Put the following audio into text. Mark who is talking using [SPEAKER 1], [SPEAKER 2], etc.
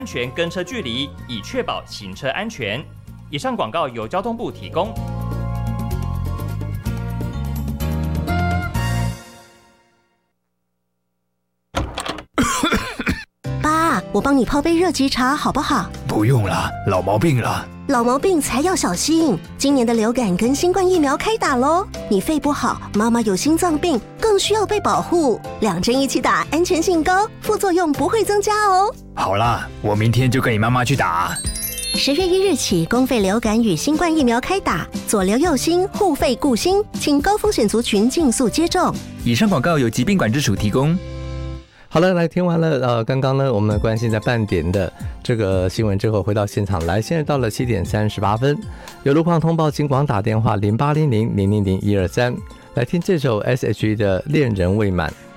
[SPEAKER 1] 安全跟车距离，以确保行车安全。以上广告由交通部提供。
[SPEAKER 2] 爸，我帮你泡杯热吉茶好不好？
[SPEAKER 3] 不用了，老毛病了。
[SPEAKER 2] 老毛病才要小心，今年的流感跟新冠疫苗开打咯，你肺不好，妈妈有心脏病，更需要被保护。2针一起打，安全性高，副作用不会增加哦。
[SPEAKER 3] 好啦，我明天就跟你妈妈去打。
[SPEAKER 2] 10月1日起，公费流感与新冠疫苗开打，左流右心，护肺顾心，请高风险族群尽速接种。
[SPEAKER 4] 以上广告由疾病管制署提供。
[SPEAKER 5] 好了，来听完了刚刚呢我们关心在半点的这个新闻之后，回到现场来，现在到了7点38分，有路况通报请广打电话0800000123，来听这首 S.H.E 的恋人未满。